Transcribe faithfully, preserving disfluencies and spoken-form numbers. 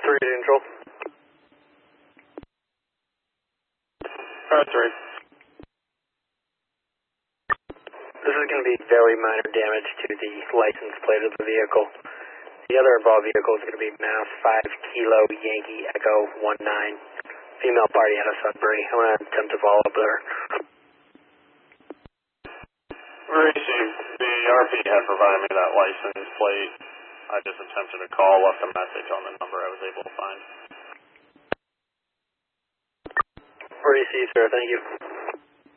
three to control. Car three. This is going to be very minor damage to the license plate of the vehicle. The other involved vehicle is going to be Mass five Kilo Yankee Echo one nine. Female party out of Sudbury. I'm going to attempt to follow up there. Received. The R P had provided me that license plate. I just attempted to call, left a message on the number I was able to find. Received, sir. Thank you.